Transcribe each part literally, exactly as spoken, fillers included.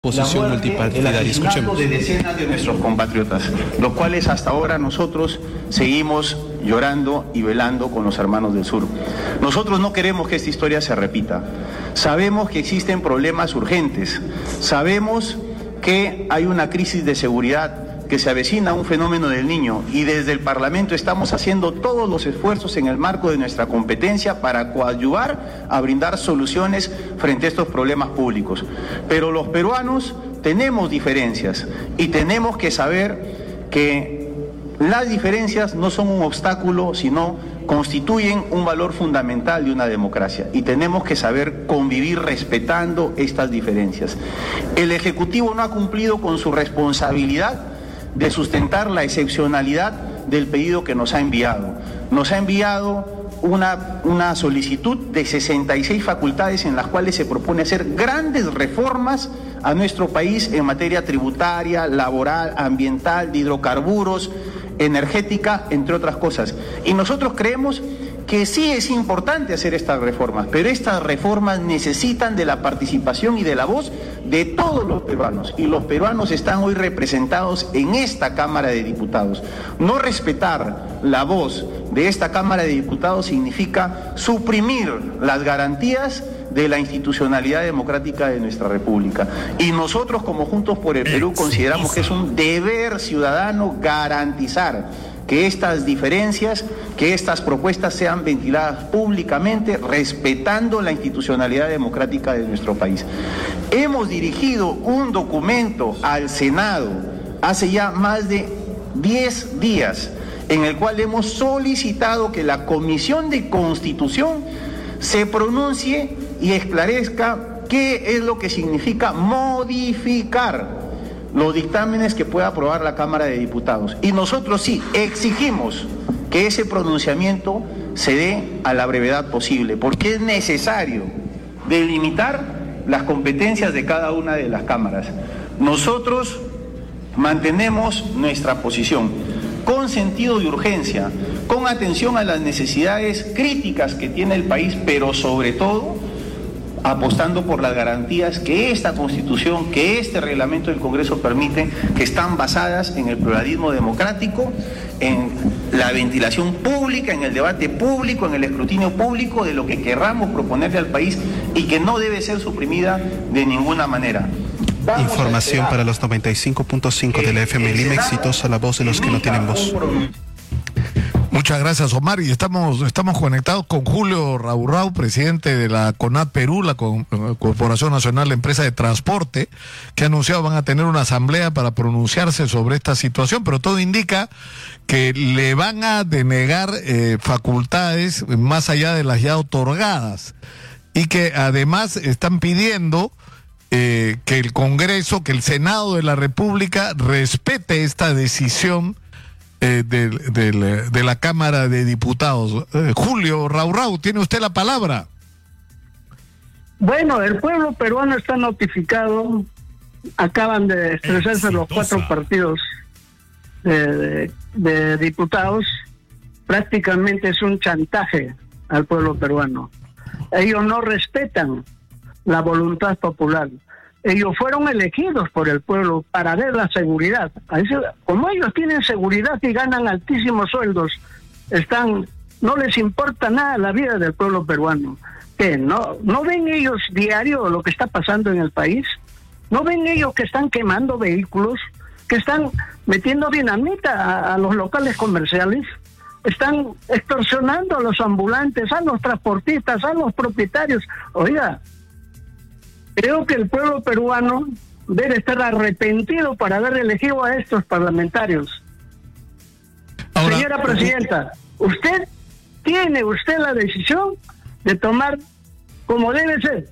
Posición multipartidaria. Escuchemos. De decenas de nuestros compatriotas, los cuales hasta ahora nosotros seguimos llorando y velando con los hermanos del sur. Nosotros no queremos que esta historia se repita. Sabemos que existen problemas urgentes. Sabemos que hay una crisis de seguridad, que se avecina un fenómeno del niño, y desde el Parlamento estamos haciendo todos los esfuerzos en el marco de nuestra competencia para coadyuvar a brindar soluciones frente a estos problemas públicos. Pero los peruanos tenemos diferencias y tenemos que saber que las diferencias no son un obstáculo, sino constituyen un valor fundamental de una democracia, y tenemos que saber convivir respetando estas diferencias. El Ejecutivo no ha cumplido con su responsabilidad de sustentar la excepcionalidad del pedido que nos ha enviado. Nos ha enviado una, una solicitud de sesenta y seis facultades en las cuales se propone hacer grandes reformas a nuestro país en materia tributaria, laboral, ambiental, de hidrocarburos, energética, entre otras cosas. Y nosotros creemos que sí es importante hacer estas reformas, pero estas reformas necesitan de la participación y de la voz de todos los peruanos, y los peruanos están hoy representados en esta Cámara de Diputados. No respetar la voz de esta Cámara de Diputados significa suprimir las garantías de la institucionalidad democrática de nuestra República. Y nosotros, como Juntos por el Perú, consideramos que es un deber ciudadano garantizar que estas diferencias, que estas propuestas sean ventiladas públicamente, respetando la institucionalidad democrática de nuestro país. Hemos dirigido un documento al Senado hace ya más de diez días, en el cual hemos solicitado que la Comisión de Constitución se pronuncie y esclarezca qué es lo que significa modificar los dictámenes que pueda aprobar la Cámara de Diputados. Y nosotros sí exigimos que ese pronunciamiento se dé a la brevedad posible, porque es necesario delimitar las competencias de cada una de las cámaras. Nosotros mantenemos nuestra posición con sentido de urgencia, con atención a las necesidades críticas que tiene el país, pero sobre todo apostando por las garantías que esta Constitución, que este reglamento del Congreso permite, que están basadas en el pluralismo democrático, en la ventilación pública, en el debate público, en el escrutinio público de lo que querramos proponerle al país, y que no debe ser suprimida de ninguna manera. Vamos Información para los noventa y cinco punto cinco de la F M Lima, exitosa la voz de los que no tienen voz. Muchas gracias, Omar, y estamos estamos conectados con Julio Raurrau, presidente de la CONAT Perú, la Corporación Nacional de Empresas de Transporte, que ha anunciado van a tener una asamblea para pronunciarse sobre esta situación, pero todo indica que le van a denegar eh, facultades más allá de las ya otorgadas, y que además están pidiendo eh, que el Congreso, que el Senado de la República respete esta decisión Eh, de, de, de la Cámara de Diputados. Eh, Julio Raurrau, tiene usted la palabra. Bueno, el pueblo peruano está notificado, acaban de expresarse los cuatro partidos de, de, de diputados, prácticamente es un chantaje al pueblo peruano. Ellos no respetan la voluntad popular. Ellos fueron elegidos por el pueblo para ver la seguridad. Como ellos tienen seguridad y ganan altísimos sueldos, están, no les importa nada la vida del pueblo peruano. ¿Qué? ¿No, no ven ellos diario lo que está pasando en el país? ¿No ven ellos que están quemando vehículos? ¿Que están metiendo dinamita a, a los locales comerciales? Están extorsionando a los ambulantes, a los transportistas, a los propietarios. Oiga, creo que el pueblo peruano debe estar arrepentido por haber elegido a estos parlamentarios. Ahora, señora presidenta, usted tiene usted la decisión de tomar como debe ser.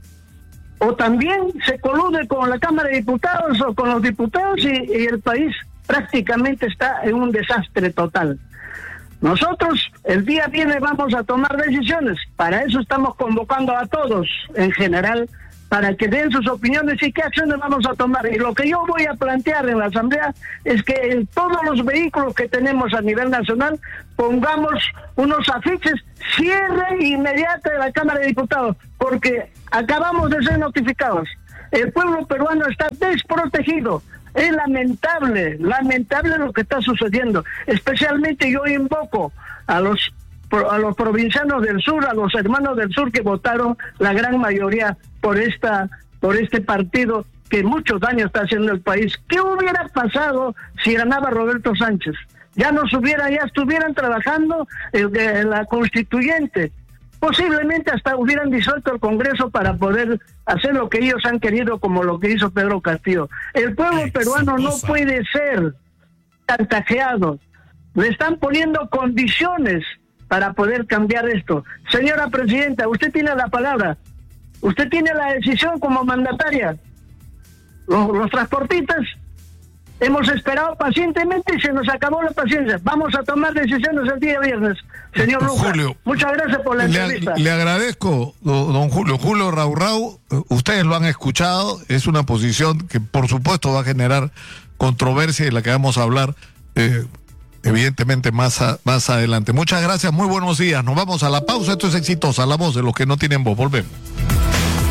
O también se colude con la Cámara de Diputados o con los diputados y, y el país prácticamente está en un desastre total. Nosotros el día viene vamos a tomar decisiones. Para eso estamos convocando a todos en general, para que den sus opiniones y qué acciones vamos a tomar. Y lo que yo voy a plantear en la Asamblea es que en todos los vehículos que tenemos a nivel nacional pongamos unos afiches, cierre inmediato de la Cámara de Diputados, porque acabamos de ser notificados. El pueblo peruano está desprotegido. Es lamentable, lamentable lo que está sucediendo. Especialmente yo invoco a los a los provincianos del sur, a los hermanos del sur que votaron la gran mayoría por esta por este partido que mucho daño está haciendo el país. ¿Qué hubiera pasado si ganaba Roberto Sánchez? Ya nos hubiera, ya estuvieran trabajando en, en la constituyente. Posiblemente hasta hubieran disuelto el Congreso para poder hacer lo que ellos han querido, como lo que hizo Pedro Castillo. El pueblo Exitosa. peruano no puede ser chantajeado. Le están poniendo condiciones para poder cambiar esto. Señora Presidenta, usted tiene la palabra. Usted tiene la decisión como mandataria. Los, los transportistas hemos esperado pacientemente y se nos acabó la paciencia. Vamos a tomar decisiones el día viernes, señor Luja. Julio, muchas gracias por la le, entrevista. Le agradezco, don Julio. Julio Raurrau, ustedes lo han escuchado, es una posición que por supuesto va a generar controversia y la que vamos a hablar eh, evidentemente más, a, más adelante. Muchas gracias, muy buenos días. Nos vamos a la pausa, esto es Exitosa, la voz de los que no tienen voz. Volvemos.